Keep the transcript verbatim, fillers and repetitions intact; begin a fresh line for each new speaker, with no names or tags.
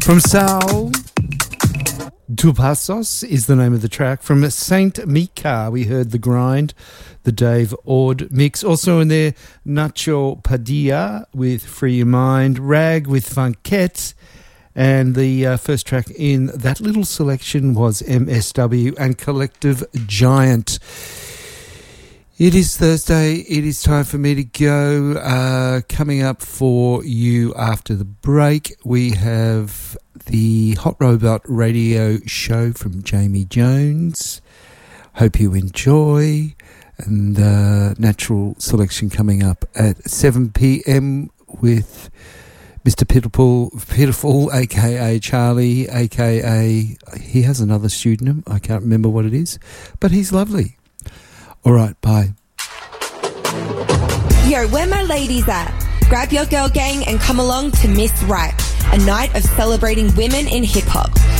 From Sal Tu Pasos is the name of the track. From Saint Mika, we heard The Grind, the Dave Ord mix. Also in there, Nacho Padilla with Free Your Mind, Rag with Funkette, and the uh, first track in that little selection was M S W and Collective Giant. It is Thursday. It is time for me to go. Uh, coming up for you after the break, we have the Hot Robot Radio Show from Jamie Jones. Hope you enjoy. And uh, Natural Selection coming up at seven p.m. with Mister Pitiful, Pitiful, a k a. Charlie, a k a... He has another pseudonym. I can't remember what it is. But he's lovely. All right, bye.
Yo, where my ladies at? Grab your girl gang and come along to Miss Right, a night of celebrating women in hip-hop.